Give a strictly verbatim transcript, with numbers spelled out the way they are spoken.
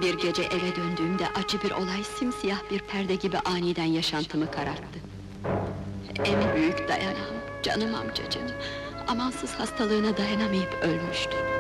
Bir gece eve döndüğümde acı bir olay simsiyah bir perde gibi aniden yaşantımı kararttı. En büyük dayanağım, canım amcacığım, amansız hastalığına dayanamayıp ölmüştü.